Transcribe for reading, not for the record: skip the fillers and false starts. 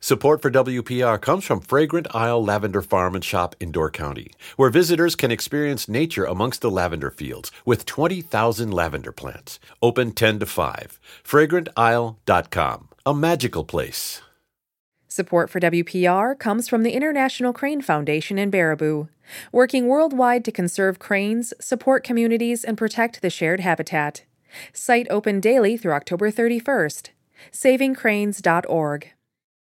Support for WPR comes from Fragrant Isle Lavender Farm and Shop in Door County, where visitors can experience nature amongst the lavender fields with 20,000 lavender plants. Open 10 to 5. FragrantIsle.com. A magical place. Support for WPR comes from the International Crane Foundation in Baraboo, working worldwide to conserve cranes, support communities, and protect the shared habitat. Site open daily through October 31st. SavingCranes.org.